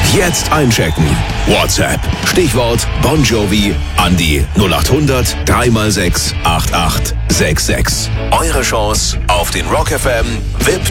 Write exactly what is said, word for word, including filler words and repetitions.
Jetzt einchecken. WhatsApp. Stichwort Bon Jovi an die null acht hundert drei mal sechs acht acht sechs sechs. Eure Chance auf den Rock F M V I P